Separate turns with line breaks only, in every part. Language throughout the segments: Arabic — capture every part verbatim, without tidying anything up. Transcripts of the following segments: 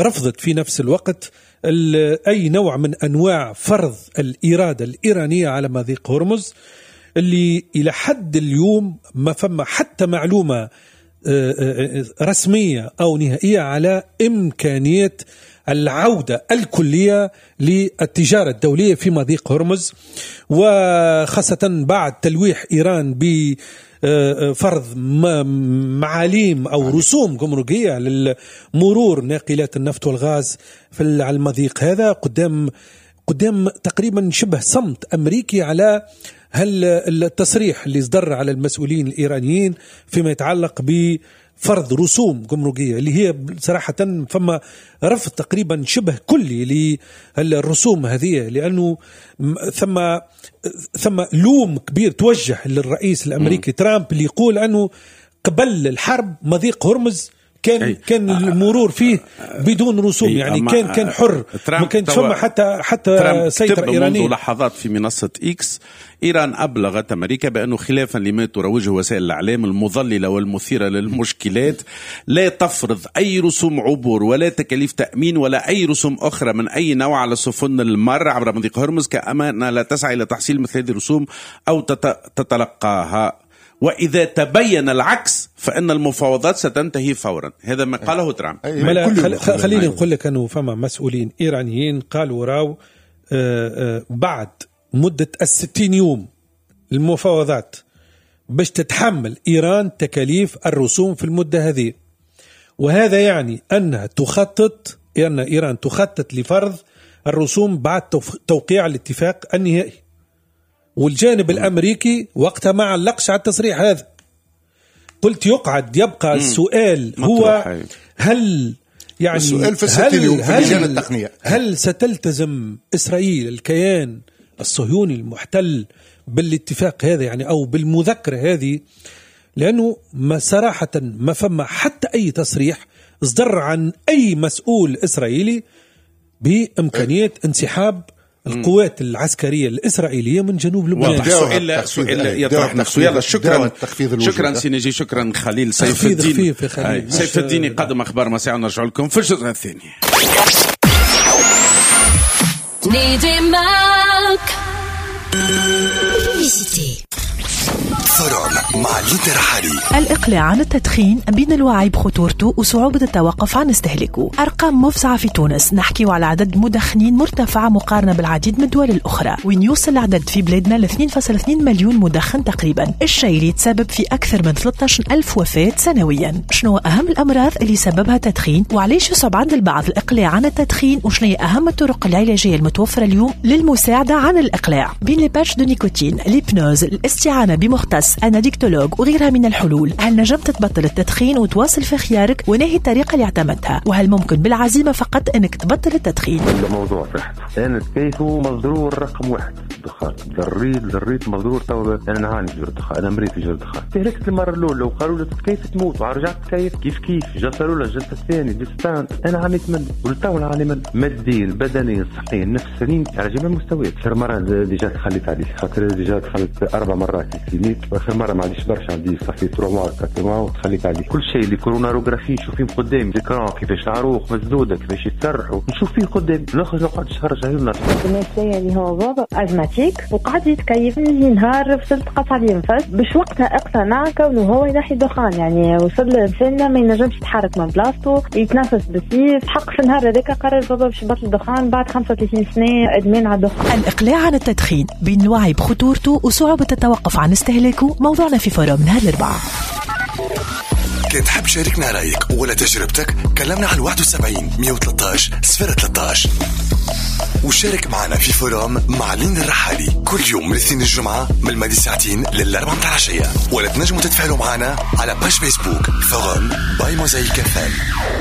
رفضت في نفس الوقت أي نوع من أنواع فرض الإرادة الإيرانية على مضيق هرمز، اللي إلى حد اليوم ما فما حتى معلومة رسمية أو نهائية على إمكانية العودة الكلية للتجارة الدولية في مضيق هرمز، وخاصة بعد تلويح إيران بفرض معاليم أو رسوم جمركية للمرور ناقلات النفط والغاز في على المضيق هذا، قدام قدام تقريبا شبه صمت أمريكي على هل التصريح اللي صدر على المسؤولين الإيرانيين فيما يتعلق بفرض رسوم جمركية اللي هي صراحة فما رفض تقريبا شبه كلي للرسوم هذه، لأنه ثم ثم لوم كبير توجه للرئيس الأمريكي م. ترامب اللي يقول أنه قبل الحرب مضيق هرمز كان أي. كان المرور فيه بدون رسوم، يعني كان كان حر، ما كانش فما حتى حتى سيطرة إيرانية.
منذ لحظات في منصة إكس إيران أبلغت أمريكا بأنه خلافا لما تروجه وسائل الإعلام المضللة والمثيرة للمشكلات، لا تفرض أي رسوم عبور ولا تكاليف تأمين ولا أي رسوم أخرى من أي نوع على سفن المر عبر مضيق هرمز، كأمانة لا تسعى إلى تحصيل مثل هذه الرسوم أو تتلقاها، وإذا تبين العكس فإن المفاوضات ستنتهي فورا. هذا ما قاله ترامب.
خل... خليني نقول لك أنه فما مسؤولين إيرانيين قالوا راو آآ آآ بعد مدة الستين يوم المفاوضات باش تتحمل إيران تكاليف الرسوم في المدة هذه، وهذا يعني أنها تخطط أن إيران تخطط لفرض الرسوم بعد توقيع الاتفاق النهائي، والجانب الأمريكي وقتها ما علقش على التصريح هذا. قلت يقعد يبقى السؤال هو هل يعني
السؤال في الستين يوم في اللجان التقنية،
هل ستلتزم إسرائيل الكيان الصهيوني المحتل بالاتفاق هذا يعني أو بالمذكرة هذه؟ لأنه ما صراحة ما فما حتى أي تصريح صدر عن أي مسؤول إسرائيلي بإمكانية انسحاب القوات العسكرية الإسرائيلية من جنوب لبنان.
سؤال سؤال يطرح نفسه. يلا شكرا شكرا سينجي، شكرا خليل سيف الدين. سيف الدين قدم أخبار مساء، ونرجع لكم في الجزء الثاني.
فروم مع ليدر حالي.
الإقلاع عن التدخين بين الوعي بخطورته وصعوبة التوقف عن استهلاكه. أرقام مفزعة في تونس، نحكي على عدد مدخنين مرتفعة مقارنة بالعديد من الدول الأخرى، وين يوصل العدد في بلادنا ل اثنين فاصلة اثنين مليون مدخن تقريبا، الشيء اللي يتسبب في أكثر من ثلاثة عشر ألف وفاة سنويا. شنو أهم الأمراض اللي سببها التدخين، وعليش يصعب عند البعض الإقلاع عن التدخين، وشنو هي أهم الطرق العلاجية المتوفرة اليوم للمساعدة عن الإقلاع؟ بين لي باتش دو نيكوتين، ليبنوز، الاستعانة بمختص، أناديكتولوج وغيرها من الحلول. هل نجمت تبطل التدخين وتواصل في خيارك؟ ونهي الطريقة اللي اعتمدتها؟ وهل ممكن بالعزيمة فقط أنك تبطل التدخين؟
الموضوع صحته أنا تكيفه مضرور رقم واحد الدخان، ضريت ضريت مضرور. تو أنا نعاني من الدخان، أنا مريض في الدخان. تهلكت المرة الأولى وقالوا لي كيف تموت، ورجعت كيف كيف كيف جلسة الأولى جلسة الثانية جلستان، أنا عانيت من ولتو نعاني من ماديا بدنيا صحيا نفسيا على جميع المستويات. آخر مرة ديجا تخليت عليه، خاطر ديجا دخلت أربع مرات الكلينيك، وآخر مرة ما عنديش برشا، عندي صافي ثلاث موا أربع موا وتخليت عليه. كل شيء اللي كوروناروغرافي نشوف فيه قدامي، ذكران كيفاش العروق مسدودة كيفاش يتسرحوا نشوف فيه قدامي، نخرج نقعد نشخرج عليه الناس.
النفسية اللي هو بابا أزماتيك، وقعد يتكيف من نهار فصلت قطع لي نفس باش وقتها اقتنع كونه هو ينحي دخان، يعني وصل لسنة ما ينجمش يتحرك من بلاصتو، يتنفس بسيط. حق في النهار هذاك قرر بابا باش يبطل الدخان بعد خمسة وثلاثين سنة ادمان على الدخان.
الإقلاع عن التدخين بين الوعي بخطورته وصعوبة التوقف عن استهلاكه، موضوعنا في فروم نهار الأربعاء.
كنت حاب شاركنا رأيك ولا تجربتك، كلمنا على واحد وسبعين مية وثلاثة عشر صفر ثلاثة عشر وشارك معنا في فروم مع لين الرحالي كل يوم من الاثنين الجمعة من الماضي ساعتين للأربعة متاع العشية، ولا تنجموا تتفاعلوا معنا على باش فيسبوك فروم باي موزايك فان.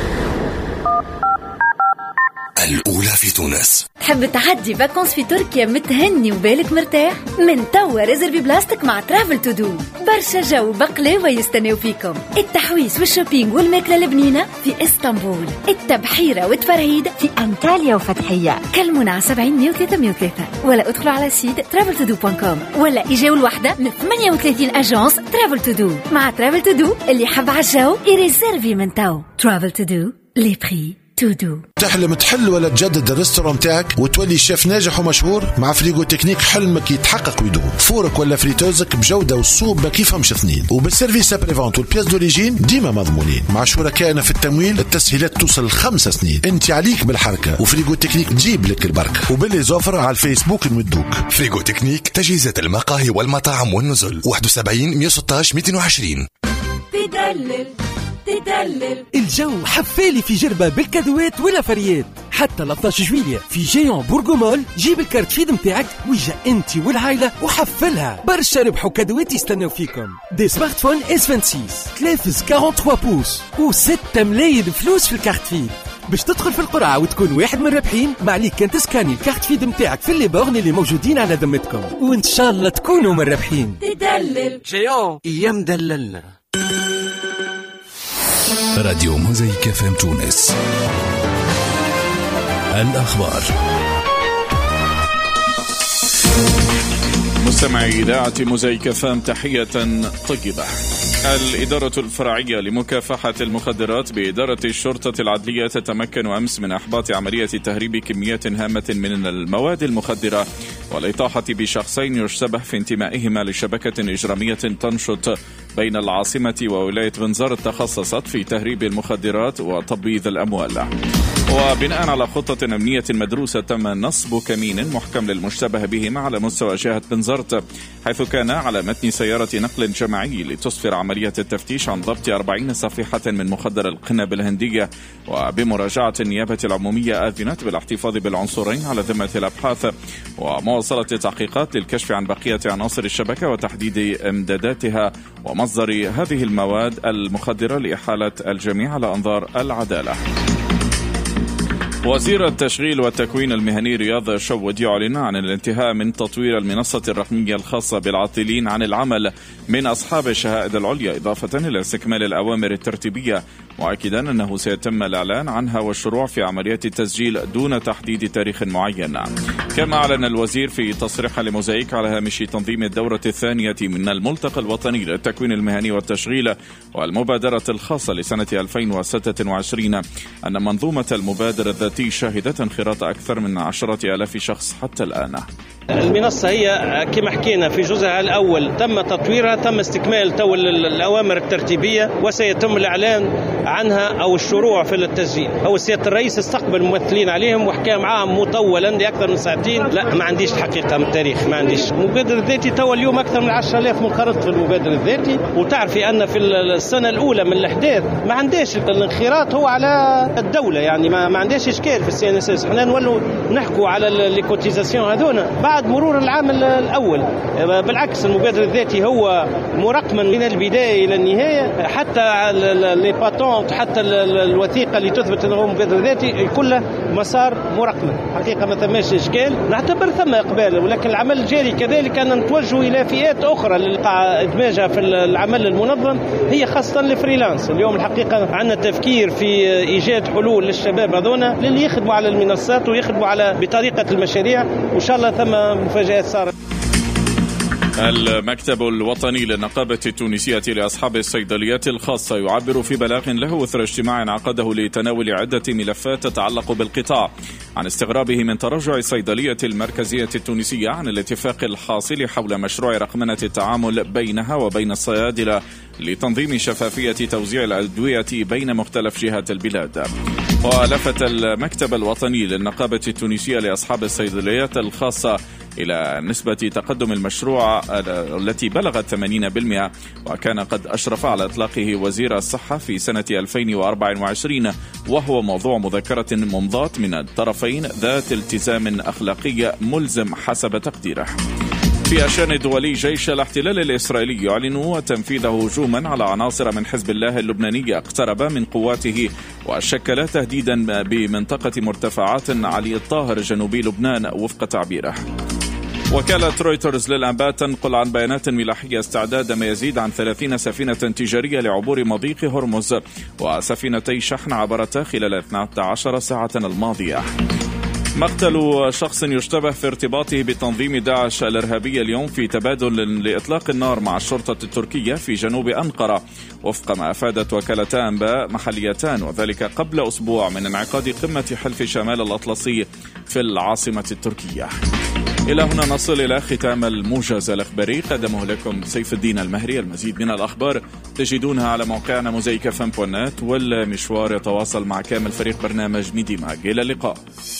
الأولى في تونس.
تحب تعدي فاكونس في تركيا متهني وبالك مرتاح؟ من توا ريزرفي بلاستيك مع ترافل تو دو. برشا جو بقلاوة يستناو فيكم، التحويس والشوبينج والماكلة البنينة في اسطنبول، التبحيرة والتفرهيد في أنطاليا وفتحية. كلمونا على سبعين مية وثلاثة مية وثلاثة، ولا ادخلوا على سيت ترافل تو دو دوت كوم، ولا إجاو الوحدة من ثمانية وثلاثين أجانس ترافل تو دو. مع ترافل تو دو اللي حب عالجو يريزرفي من تو. ترافل تو دو، لي بري تودو.
تحلم تحل ولا تجدد الريستوران تاعك وتولي شيف ناجح ومشهور؟ مع فريغو تكنيك حلمك يتحقق ويدوم. فورك ولا فريتوزك بجودة والصوب ما كيفهمش اثنين، وبالسيرفيس ابريفونت والبياس دوريجين ديما مضمونين. مع شركائنا في التمويل التسهيلات توصل لخمسة سنين. انت عليك بالحركة وفريغو تكنيك تجيب لك البركة. وباللي زوفر على الفيسبوك نمدوك.
فريغو تكنيك تجهيزات المقاهي والمطاعم والنزل. واحد وسبعين مية وستة ميتين وعشرين.
تدلل تدلل الجو حفالي في جربة بالكادوات ولا فريات. حتى ثلاثة عشر جويلية في جيون بورغومول جيب الكارت فيد متاعك ويجا انت والعائلة وحفلها. برشا ربحوا كادوات يستناو فيكم. دي سمارت فون اس ستة وخمسين تلفز ثلاثة وأربعين بوس وستة ملايين فلوس في الكارت فيد. باش تدخل في القرعة وتكون واحد من الرابحين ما عليك كان تسكاني الكارت فيد متاعك في اللي بورن اللي موجودين على ذمتكم، وان شاء الله تكونوا من الرابحين. تدلل جيون ايام دللنا.
راديو موزايك اف ام تونس. الأخبار.
مستمعي إذاعة موزايك اف ام تحية طيبة. الإدارة الفرعية لمكافحة المخدرات بإدارة الشرطة العدلية تتمكن أمس من إحباط عملية تهريب كميات هامة من المواد المخدرة والإطاحة بشخصين يشتبه في انتمائهما لشبكة إجرامية تنشط بين العاصمة وولاية بنزرت تخصصت في تهريب المخدرات وتبييض الأموال. وبناء على خطة أمنية مدروسة تم نصب كمين محكم للمشتبه بهما على مستوى جهة بنزرت، حيث كان على متن سيارة نقل جماعي لتسفر عملية التفتيش عن ضبط أربعين صفيحة من مخدر القنابل الهندية. وبمراجعة النيابة العمومية آذنت بالاحتفاظ بالعنصرين على ذمة الأبحاث ومواصلة التحقيقات للكشف عن بقية عناصر الشبكة وتحديد امداداتها ومصدر هذه المواد المخدرة لإحالة الجميع على أنظار العدالة. وزير التشغيل والتكوين المهني رياض شود يعلن عن الانتهاء من تطوير المنصة الرقمية الخاصة بالعاطلين عن العمل من أصحاب الشهائد العليا، إضافة إلى استكمال الأوامر الترتيبية، مؤكدا أنه سيتم الإعلان عنها والشروع في عملية التسجيل دون تحديد تاريخ معين. كما أعلن الوزير في تصريح لموزايك على هامش تنظيم الدورة الثانية من الملتقى الوطني للتكوين المهني والتشغيل والمبادرة الخاصة لسنة ألفين وستة وعشرين أن منظومة المبادرة التي شهدت انخراط أكثر من عشرة آلاف شخص حتى الآن.
المنصة هي كما حكينا في جزءها الأول تم تطويرها، تم استكمال تو الأوامر الترتيبية وسيتم الإعلان عنها أو الشروع في التسجيل. أو سيادة الرئيس استقبل الممثلين عليهم وحكى معهم مطولا لأكثر من ساعتين. لا ما عنديش الحقيقة من التاريخ، ما عنديش. المبادر الذاتي تو اليوم أكثر من عشرة آلاف منخرط في المبادر الذاتي، وتعرفي أن في السنة الأولى من الأحداث ما عنديش الانخراط هو على الدولة، يعني ما, ما عنديش إشكال في السي ان اس اس. احنا نولوا نحكوا على الليكوتيزاسيون هذونا بعد مرور العام الأول. بالعكس المبادر الذاتي هو مرقما من البداية إلى النهاية، حتى لي باتونت حتى الوثيقة اللي تثبت أنه مبادر ذاتي كله مسار مرقما. حقيقة ما ثماش إشكال، نعتبر ثم إقبال، ولكن العمل الجاري كذلك أن نتوجه إلى فئات أخرى للقاء إدماجها في العمل المنظم، هي خاصة الفريلانس. اليوم الحقيقة عندنا تفكير في إيجاد حلول للشباب هذونا اللي يخدموا على المنصات ويخدموا على بطريقة المشاريع، وإن شاء الله ثم مفاجآت صارت.
المكتب الوطني للنقابة التونسية لأصحاب الصيدليات الخاصة يعبر في بلاغ له إثر اجتماع عقده لتناول عدة ملفات تتعلق بالقطاع عن استغرابه من تراجع الصيدلية المركزية التونسية عن الاتفاق الحاصل حول مشروع رقمنة التعامل بينها وبين الصيادلة لتنظيم شفافية توزيع الأدوية بين مختلف جهات البلاد. ولفت المكتب الوطني للنقابة التونسية لأصحاب الصيدليات الخاصة إلى نسبة تقدم المشروع التي بلغت ثمانين بالمئة، وكان قد أشرف على إطلاقه وزير الصحة في سنة ألفين وأربعة وعشرين، وهو موضوع مذكرة ممضاة من الطرفين ذات التزام أخلاقي ملزم حسب تقديره. في أشان دولي، جيش الاحتلال الإسرائيلي يعلن تنفيذ هجوما على عناصر من حزب الله اللبناني اقترب من قواته وشكل تهديدا بمنطقة مرتفعات علي الطاهر جنوبي لبنان وفق تعبيره. وكالة رويترز للأنباء تنقل عن بيانات ملاحية استعداد ما يزيد عن ثلاثين سفينة تجارية لعبور مضيق هرمز، وسفينتي شحن عبرتا خلال اثنتي عشرة ساعة الماضية. مقتل شخص يشتبه في ارتباطه بتنظيم داعش الإرهابي اليوم في تبادل لإطلاق النار مع الشرطة التركية في جنوب أنقرة، وفق ما أفادت وكالتا أنباء محليتان، وذلك قبل أسبوع من انعقاد قمة حلف شمال الأطلسي في العاصمة التركية. إلى هنا نصل إلى ختام الموجز الأخباري، قدمه لكم سيف الدين المهري. المزيد من الأخبار تجدونها على موقعنا موزايك اف ام دوت نت، والمشوار يتواصل مع كامل فريق برنامج ميدي ماج. إلى اللقاء.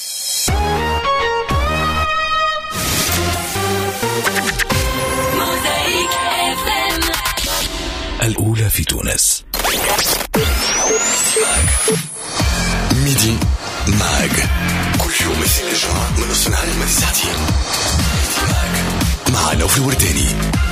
الأولى في تونس.
ميدي ماج كل يوم اثنين الجمعة من نصف النهار لمدة ساعتين. مع نوفل ورداني.